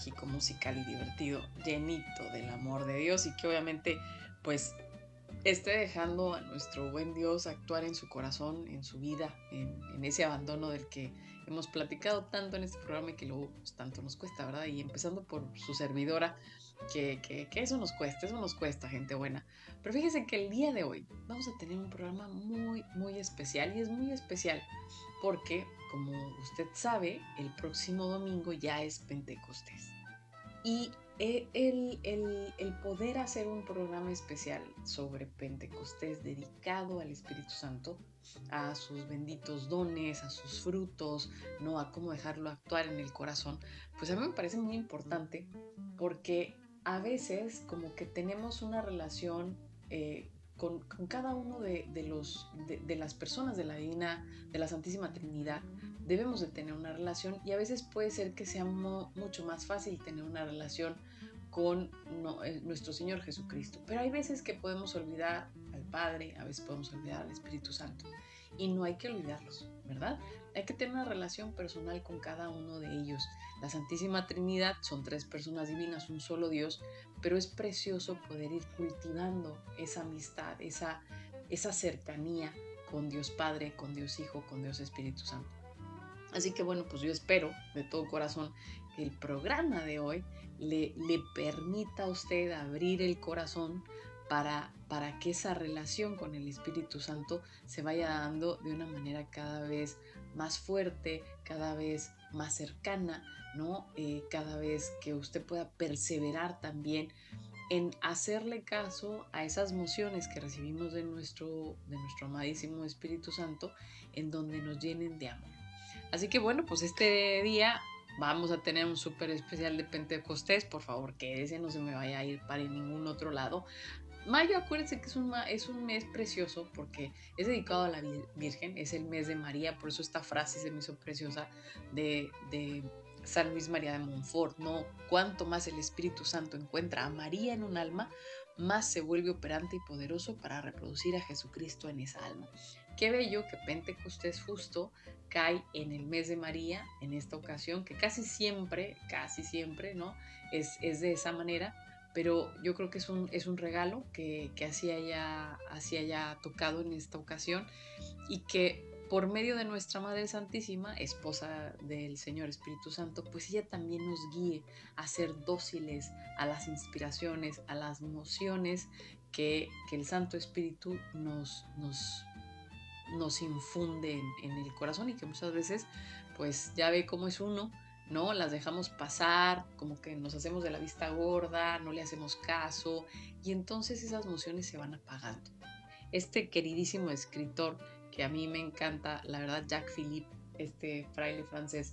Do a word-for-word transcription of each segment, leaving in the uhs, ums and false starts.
mágico, musical y divertido, llenito del amor de Dios y que obviamente pues esté dejando a nuestro buen Dios actuar en su corazón, en su vida, en, en ese abandono del que hemos platicado tanto en este programa y que luego pues, tanto nos cuesta, ¿verdad? Y empezando por su servidora, que, que, que eso nos cuesta, eso nos cuesta, gente buena. Pero fíjense que el día de hoy vamos a tener un programa muy, muy especial y es muy especial porque, como usted sabe, el próximo domingo ya es Pentecostés. Y el, el, el, poder hacer un programa especial sobre Pentecostés dedicado al Espíritu Santo, a sus benditos dones, a sus frutos, no a cómo dejarlo actuar en el corazón, pues a mí me parece muy importante porque a veces como que tenemos una relación eh, con, con, cada uno de, de, los, de, de las personas de la Divina, de la Santísima Trinidad, debemos de tener una relación y a veces puede ser que sea mo, mucho más fácil tener una relación con no, eh, nuestro Señor Jesucristo. Pero hay veces que podemos olvidar al Padre, a veces podemos olvidar al Espíritu Santo. Y no hay que olvidarlos, ¿verdad? Hay que tener una relación personal con cada uno de ellos. La Santísima Trinidad son tres personas divinas, un solo Dios, pero es precioso poder ir cultivando esa amistad, esa, esa cercanía con Dios Padre, con Dios Hijo, con Dios Espíritu Santo. Así que bueno, pues yo espero de todo corazón que el programa de hoy le, le permita a usted abrir el corazón para, para que esa relación con el Espíritu Santo se vaya dando de una manera cada vez más fuerte, cada vez más cercana, ¿no? Eh, cada vez que usted pueda perseverar también en hacerle caso a esas mociones que recibimos de nuestro, de nuestro amadísimo Espíritu Santo, en donde nos llenen de amor. Así que bueno, pues este día vamos a tener un súper especial de Pentecostés. Por favor, quédese, no se me vaya a ir para ningún otro lado. Mayo, acuérdense que es un, es un mes precioso porque es dedicado a la Virgen, es el mes de María, por eso esta frase se me hizo preciosa de, de San Luis María de Montfort, ¿no? Cuanto más el Espíritu Santo encuentra a María en un alma, más se vuelve operante y poderoso para reproducir a Jesucristo en esa alma. Qué bello que Pentecostés justo cae en el mes de María, en esta ocasión, que casi siempre, casi siempre, ¿no? Es, es de esa manera, pero yo creo que es un, es un regalo que, que así, haya, así haya tocado en esta ocasión y que por medio de nuestra Madre Santísima, esposa del Señor Espíritu Santo, pues ella también nos guíe a ser dóciles a las inspiraciones, a las mociones que, que el Santo Espíritu nos, nos, nos infunde en, en el corazón y que muchas veces pues ya ve cómo es uno, ¿no? Las dejamos pasar, como que nos hacemos de la vista gorda, no le hacemos caso y entonces esas emociones se van apagando. Este queridísimo escritor que a mí me encanta, la verdad, Jacques Philippe, este fraile francés,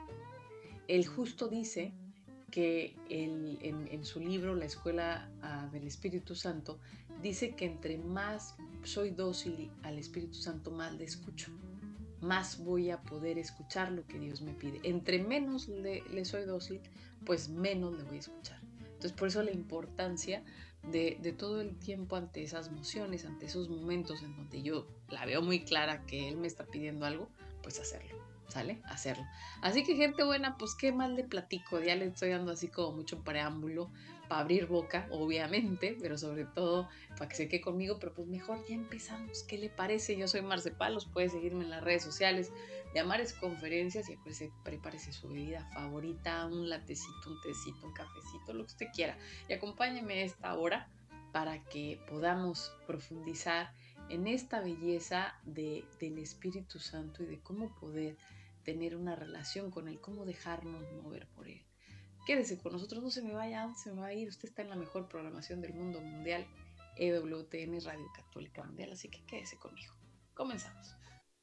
él justo dice que él, en, en su libro La Escuela uh, del Espíritu Santo, dice que entre más soy dócil al Espíritu Santo, más le escucho, más voy a poder escuchar lo que Dios me pide. Entre menos le, le soy dócil, pues menos le voy a escuchar. Entonces, por eso la importancia de, de todo el tiempo ante esas emociones, ante esos momentos en donde yo la veo muy clara que Él me está pidiendo algo, pues hacerlo, ¿sale? Hacerlo. Así que gente buena, pues qué más le platico, ya le estoy dando así como mucho preámbulo para abrir boca, obviamente, pero sobre todo para que se quede conmigo, pero pues mejor ya empezamos, ¿qué le parece? Yo soy Marce Palos, puede seguirme en las redes sociales de Amares Conferencias y acuérdese, prepárese su bebida favorita, un latecito, un tecito, un cafecito, lo que usted quiera y acompáñeme a esta hora para que podamos profundizar en esta belleza de, del Espíritu Santo y de cómo poder tener una relación con Él, cómo dejarnos mover por Él. Quédese con nosotros, no se me vaya, ¿dónde se me va a ir? Usted está en la mejor programación del mundo mundial, E W T N, Radio Católica Mundial, así que quédese conmigo. Comenzamos.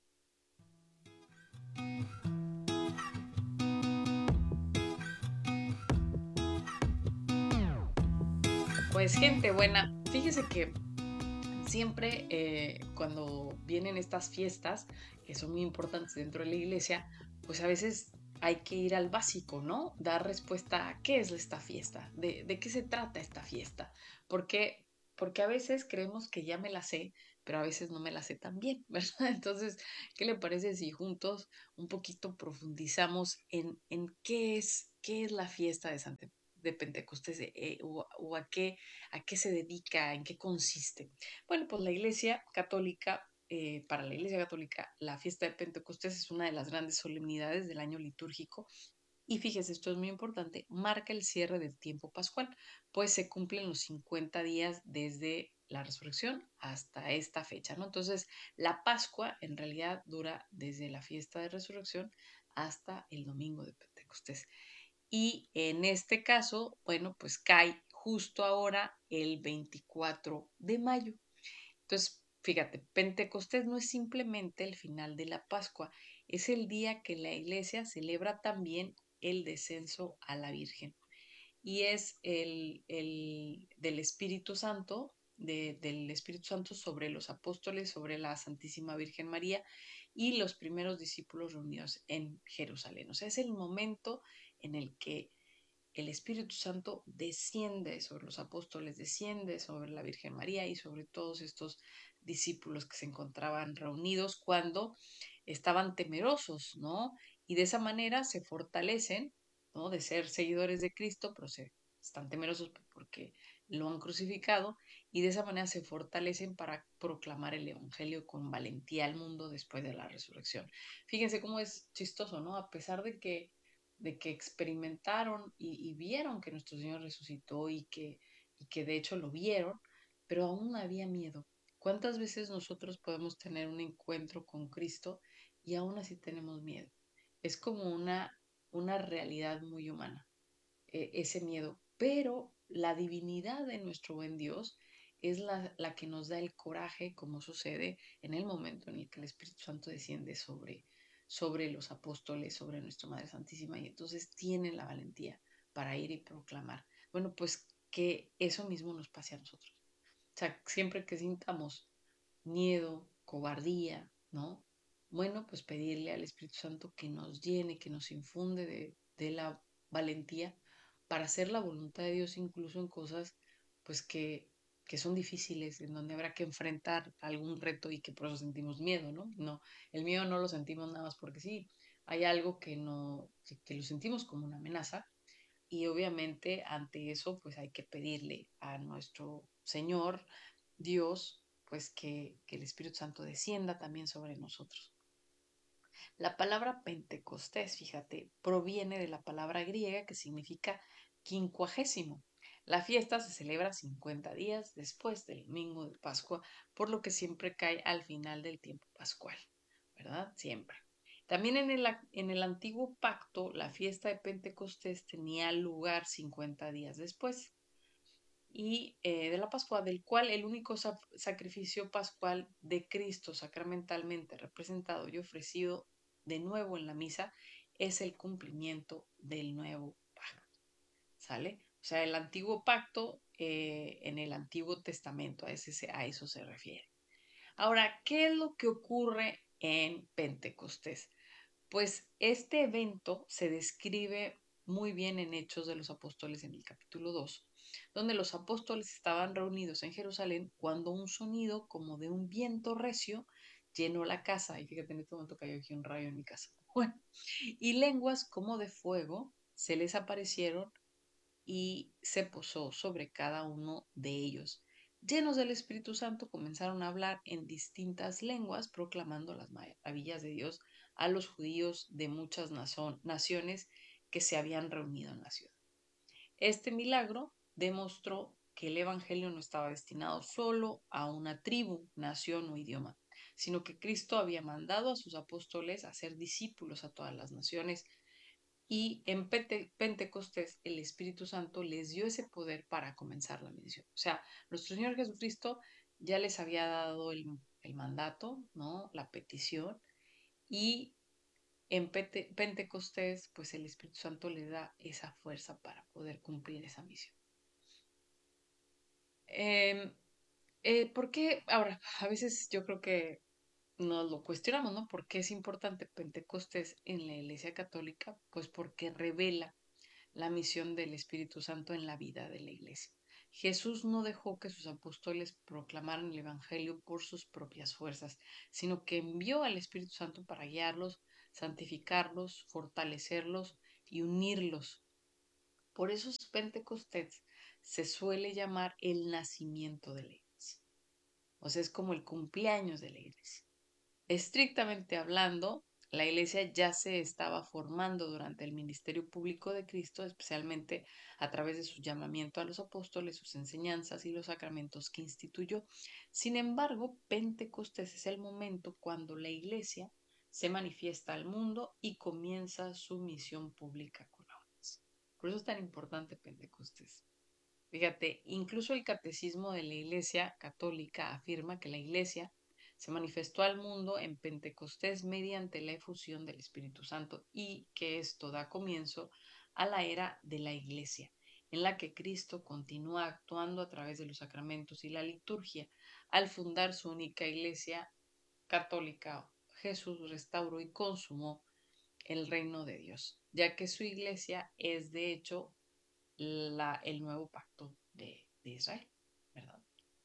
Pues gente buena, fíjese que siempre eh, cuando vienen estas fiestas, que son muy importantes dentro de la iglesia, pues a veces hay que ir al básico, ¿no? Dar respuesta a qué es esta fiesta, de, de qué se trata esta fiesta. Porque, porque a veces creemos que ya me la sé, pero a veces no me la sé tan bien, ¿verdad? Entonces, ¿qué le parece si juntos un poquito profundizamos en, en qué es, qué es la fiesta de Santa de Pentecostés eh, eh, o, o a qué, a qué se dedica, en qué consiste? Bueno, pues la Iglesia Católica, eh, para la Iglesia Católica, la fiesta de Pentecostés es una de las grandes solemnidades del año litúrgico y fíjese, esto es muy importante, marca el cierre del tiempo pascual, pues se cumplen los cincuenta días desde la resurrección hasta esta fecha, ¿no? Entonces, la Pascua en realidad dura desde la fiesta de resurrección hasta el domingo de Pentecostés. Y en este caso, bueno, pues cae justo ahora el veinticuatro de mayo. Entonces, fíjate, Pentecostés no es simplemente el final de la Pascua, es el día que la iglesia celebra también el descenso a la Virgen. Y es el, el del Espíritu Santo, de, del Espíritu Santo sobre los apóstoles, sobre la Santísima Virgen María y los primeros discípulos reunidos en Jerusalén. O sea, es el momento en el que el Espíritu Santo desciende sobre los apóstoles, desciende sobre la Virgen María y sobre todos estos discípulos que se encontraban reunidos cuando estaban temerosos, ¿no? Y de esa manera se fortalecen, ¿no? De ser seguidores de Cristo, pero se están temerosos porque lo han crucificado y de esa manera se fortalecen para proclamar el Evangelio con valentía al mundo después de la resurrección. Fíjense cómo es chistoso, ¿no? A pesar de que de que experimentaron y, y vieron que nuestro Señor resucitó y que, y que de hecho lo vieron, pero aún había miedo. ¿Cuántas veces nosotros podemos tener un encuentro con Cristo y aún así tenemos miedo? Es como una, una realidad muy humana, eh, ese miedo, pero la divinidad de nuestro buen Dios es la, la que nos da el coraje, como sucede en el momento en el que el Espíritu Santo desciende sobre, sobre los apóstoles, sobre nuestra Madre Santísima, y entonces tienen la valentía para ir y proclamar. Bueno, pues que eso mismo nos pase a nosotros. O sea, siempre que sintamos miedo, cobardía, ¿no? Bueno, pues pedirle al Espíritu Santo que nos llene, que nos infunde de, de la valentía para hacer la voluntad de Dios incluso en cosas pues que, que son difíciles, en donde habrá que enfrentar algún reto y que por eso sentimos miedo, ¿no? No, el miedo no lo sentimos nada más porque sí, hay algo que no, que, que lo sentimos como una amenaza y obviamente ante eso pues hay que pedirle a nuestro Señor Dios pues que, que el Espíritu Santo descienda también sobre nosotros. La palabra Pentecostés, fíjate, proviene de la palabra griega que significa quincuagésimo. La fiesta se celebra cincuenta días después del domingo de Pascua, por lo que siempre cae al final del tiempo pascual, ¿verdad? Siempre. También en el, en el antiguo pacto, la fiesta de Pentecostés tenía lugar cincuenta días después y eh, de la Pascua, del cual el único sa- sacrificio pascual de Cristo sacramentalmente representado y ofrecido de nuevo en la misa es el cumplimiento del nuevo pacto, ¿sale? O sea, el antiguo pacto eh, en el Antiguo Testamento, a, ese, se- a eso se refiere. Ahora, ¿qué es lo que ocurre en Pentecostés? Pues este evento se describe muy bien en Hechos de los Apóstoles en el capítulo dos, donde los apóstoles estaban reunidos en Jerusalén cuando un sonido como de un viento recio llenó la casa. Y fíjate, en este momento cayó aquí un rayo en mi casa. Bueno, y lenguas como de fuego se les aparecieron y se posó sobre cada uno de ellos. Llenos del Espíritu Santo, comenzaron a hablar en distintas lenguas, proclamando las maravillas de Dios a los judíos de muchas naciones que se habían reunido en la ciudad. Este milagro demostró que el Evangelio no estaba destinado solo a una tribu, nación o idioma, sino que Cristo había mandado a sus apóstoles a ser discípulos a todas las naciones y en Pente- Pentecostés el Espíritu Santo les dio ese poder para comenzar la misión. O sea, nuestro Señor Jesucristo ya les había dado el, el mandato, ¿no? La petición, y en Pente- Pentecostés, pues el Espíritu Santo le da esa fuerza para poder cumplir esa misión. Eh, eh, ¿Por qué? Ahora, a veces yo creo que nos lo cuestionamos, ¿no? ¿Por qué es importante Pentecostés en la Iglesia Católica? Pues porque revela la misión del Espíritu Santo en la vida de la iglesia. Jesús no dejó que sus apóstoles proclamaran el Evangelio por sus propias fuerzas, sino que envió al Espíritu Santo para guiarlos, santificarlos, fortalecerlos y unirlos. Por eso Pentecostés se suele llamar el nacimiento de la iglesia. O sea, es como el cumpleaños de la iglesia. Estrictamente hablando, la iglesia ya se estaba formando durante el ministerio público de Cristo, especialmente a través de su llamamiento a los apóstoles, sus enseñanzas y los sacramentos que instituyó. Sin embargo, Pentecostés es el momento cuando la iglesia se manifiesta al mundo y comienza su misión pública con la iglesia. Por eso es tan importante Pentecostés. Fíjate, incluso el catecismo de la Iglesia Católica afirma que la Iglesia se manifestó al mundo en Pentecostés mediante la efusión del Espíritu Santo y que esto da comienzo a la era de la Iglesia, en la que Cristo continúa actuando a través de los sacramentos y la liturgia. Al fundar su única Iglesia católica, Jesús restauró y consumó el reino de Dios, ya que su Iglesia es de hecho la, el nuevo pacto de, de Israel, ¿verdad?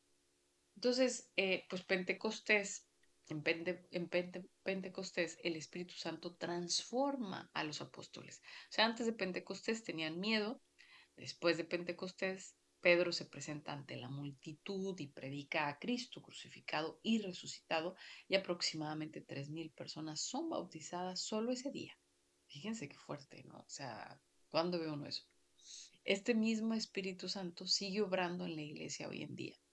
Entonces, eh, pues Pentecostés, en, Pente, en Pente, Pentecostés, el Espíritu Santo transforma a los apóstoles. O sea, antes de Pentecostés tenían miedo, después de Pentecostés, Pedro se presenta ante la multitud y predica a Cristo crucificado y resucitado, y aproximadamente tres mil personas son bautizadas solo ese día. Fíjense qué fuerte, ¿no? O sea, ¿cuándo ve uno eso? Este mismo Espíritu Santo sigue obrando en la iglesia hoy en día.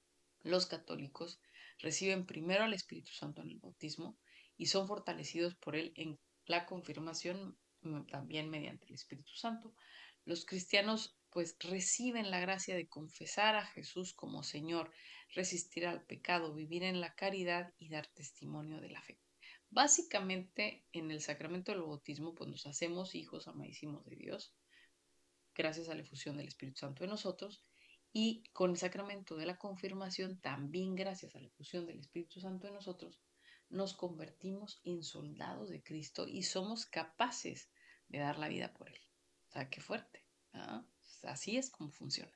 Los católicos reciben primero al Espíritu Santo en el bautismo y son fortalecidos por él en la confirmación mm, también mediante el Espíritu Santo. Los cristianos pues reciben la gracia de confesar a Jesús como Señor, resistir al pecado, vivir en la caridad y dar testimonio de la fe. Básicamente en el sacramento del bautismo pues nos hacemos hijos amadísimos de Dios gracias a la efusión del Espíritu Santo en nosotros, y con el sacramento de la confirmación, también gracias a la efusión del Espíritu Santo en nosotros, nos convertimos en soldados de Cristo y somos capaces de dar la vida por Él. O sea, qué fuerte. ¿Ah? Así es como funciona.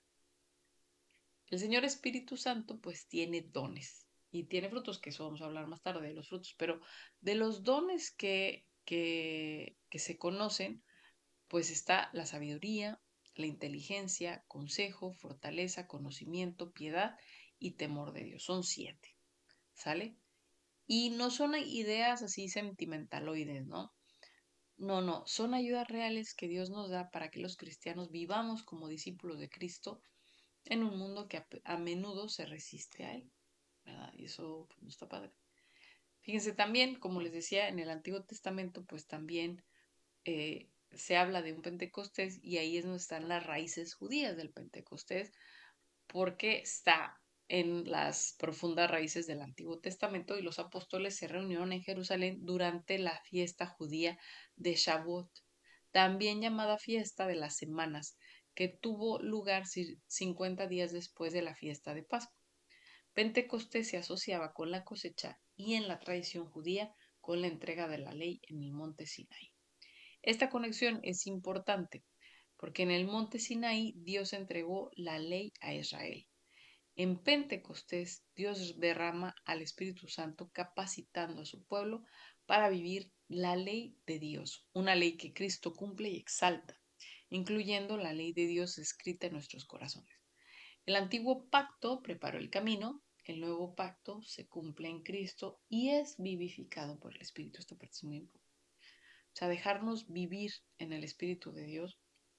El Señor Espíritu Santo pues tiene dones y tiene frutos, que eso vamos a hablar más tarde de los frutos, pero de los dones que, que, que se conocen, pues está la sabiduría, la inteligencia, consejo, fortaleza, conocimiento, piedad y temor de Dios. Son siete, ¿sale? Y no son ideas así sentimentaloides, ¿no? No, no, son ayudas reales que Dios nos da para que los cristianos vivamos como discípulos de Cristo en un mundo que a, a menudo se resiste a Él, ¿verdad? Y eso pues, no está padre. Fíjense también, como les decía, en el Antiguo Testamento, pues también eh, se habla de un Pentecostés y ahí es donde están las raíces judías del Pentecostés, porque está en las profundas raíces del Antiguo Testamento y los apóstoles se reunieron en Jerusalén durante la fiesta judía de Shavuot, también llamada fiesta de las semanas, que tuvo lugar cincuenta días después de la fiesta de Pascua. Pentecostés se asociaba con la cosecha y en la tradición judía con la entrega de la ley en el monte Sinaí. Esta conexión es importante porque en el monte Sinaí Dios entregó la ley a Israel. En Pentecostés Dios derrama al Espíritu Santo capacitando a su pueblo para vivir la ley de Dios, una ley que Cristo cumple y exalta, incluyendo la ley de Dios escrita en nuestros corazones. El antiguo pacto preparó el camino, el nuevo pacto se cumple en Cristo y es vivificado por el Espíritu. Esta parte es muy importante. O sea, dejarnos vivir en el Espíritu de Dios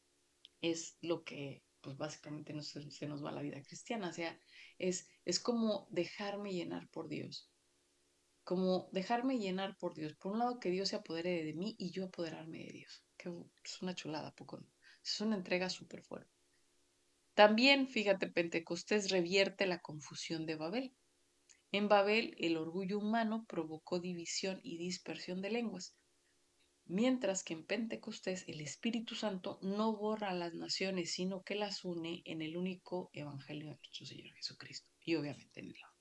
es lo que, pues básicamente nos, se nos va la vida cristiana. O sea, es, es como dejarme llenar por Dios. Como dejarme llenar por Dios. Por un lado, que Dios se apodere de mí y yo apoderarme de Dios. Que es una chulada, poco no. Es una entrega súper fuerte. También, fíjate, Pentecostés revierte la confusión de Babel. En Babel, el orgullo humano provocó división y dispersión de lenguas. Mientras que en Pentecostés el Espíritu Santo no borra a las naciones, sino que las une en el único Evangelio de nuestro Señor Jesucristo. Y obviamente en el amor.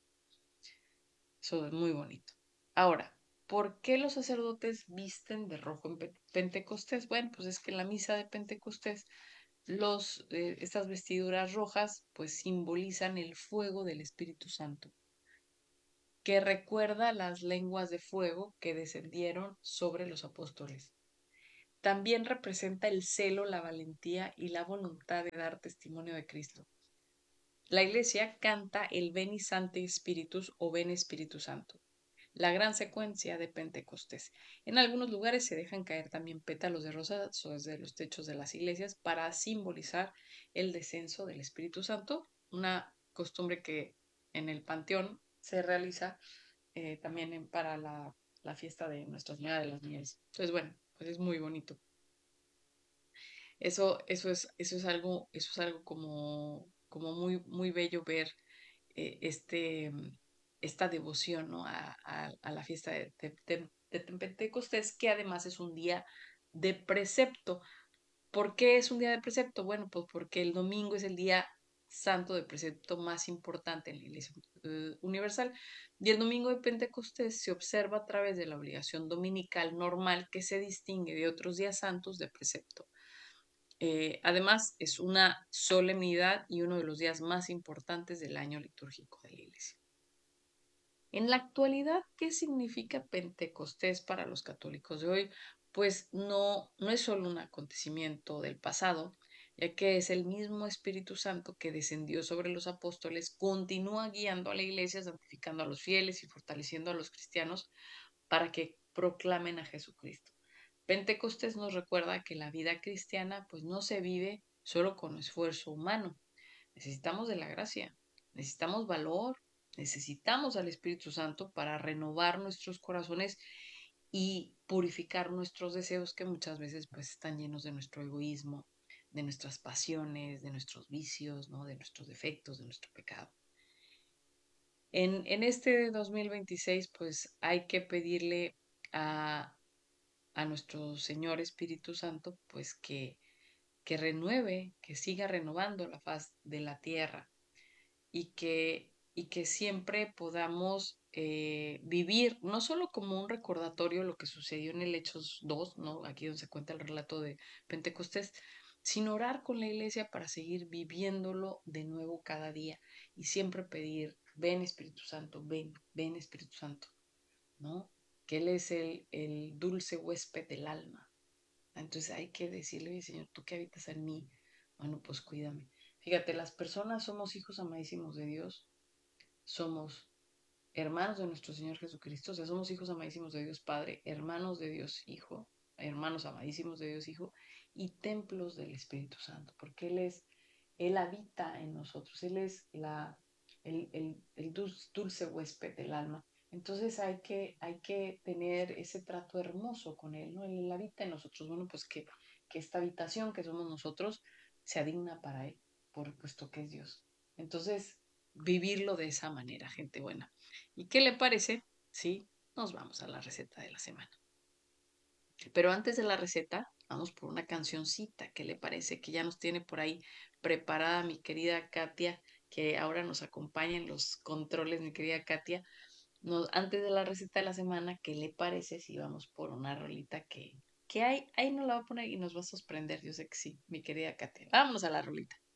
Eso es muy bonito. Ahora, ¿por qué los sacerdotes visten de rojo en Pentecostés? Bueno, pues es que en la misa de Pentecostés los, eh, estas vestiduras rojas pues simbolizan el fuego del Espíritu Santo, que recuerda las lenguas de fuego que descendieron sobre los apóstoles. También representa el celo, la valentía y la voluntad de dar testimonio de Cristo. La iglesia canta el Veni Sancte Spiritus o Ven Espíritu Santo, la gran secuencia de Pentecostés. En algunos lugares se dejan caer también pétalos de rosa desde los techos de las iglesias para simbolizar el descenso del Espíritu Santo, una costumbre que en el Panteón se realiza eh, también en, para la, la fiesta de Nuestra Señora de las Nieves. Entonces, bueno, pues es muy bonito. Eso, eso es, eso es algo, eso es algo como, como muy, muy bello ver eh, este, mm, esta devoción, ¿no? a, a- a la fiesta de, de- de- de Pentecostés, que además es un día de precepto. ¿Por qué es un día de precepto? Bueno, pues porque el domingo es el día santo de precepto más importante en la Iglesia eh, Universal. Y el domingo de Pentecostés se observa a través de la obligación dominical normal que se distingue de otros días santos de precepto. Eh, además, es una solemnidad y uno de los días más importantes del año litúrgico de la Iglesia. En la actualidad, ¿qué significa Pentecostés para los católicos de hoy? Pues no, no es solo un acontecimiento del pasado, ya que es el mismo Espíritu Santo que descendió sobre los apóstoles, continúa guiando a la Iglesia, santificando a los fieles y fortaleciendo a los cristianos para que proclamen a Jesucristo. Pentecostés nos recuerda que la vida cristiana pues no se vive solo con esfuerzo humano. Necesitamos de la gracia, necesitamos valor, necesitamos al Espíritu Santo para renovar nuestros corazones y purificar nuestros deseos que muchas veces pues están llenos de nuestro egoísmo, de nuestras pasiones, de nuestros vicios, ¿no? De nuestros defectos, de nuestro pecado. En, en este dos mil veintiséis pues hay que pedirle a, a nuestro Señor Espíritu Santo pues que, que renueve, que siga renovando la faz de la tierra y que, y que siempre podamos eh, vivir no solo como un recordatorio lo que sucedió en el Hechos dos, ¿no? Aquí donde se cuenta el relato de Pentecostés, sino orar con la iglesia para seguir viviéndolo de nuevo cada día y siempre pedir, ven Espíritu Santo, ven, ven Espíritu Santo, ¿no? Que Él es el, el dulce huésped del alma. Entonces hay que decirle, oye, Señor, tú que habitas en mí, bueno, pues cuídame. Fíjate, las personas somos hijos amadísimos de Dios, somos hermanos de nuestro Señor Jesucristo, o sea, somos hijos amadísimos de Dios Padre, hermanos de Dios Hijo, hermanos amadísimos de Dios Hijo y templos del Espíritu Santo, porque Él es, Él habita en nosotros, Él es la, el, el, el dulce, dulce huésped del alma. Entonces hay que, hay que tener ese trato hermoso con Él, ¿no? Él habita en nosotros. Bueno, pues que, que esta habitación que somos nosotros sea digna para Él, por puesto que es Dios. Entonces, vivirlo de esa manera, gente buena. ¿Y qué le parece? Sí, nos vamos a la receta de la semana. Pero antes de la receta, vamos por una cancioncita. ¿Qué le parece? Que ya nos tiene por ahí preparada mi querida Katia, que ahora nos acompaña en los controles, mi querida Katia. Nos, antes de la receta de la semana, ¿qué le parece si vamos por una rolita que, que hay? Ahí nos la va a poner y nos va a sorprender. Yo sé que sí, mi querida Katia. Vámonos a la rolita.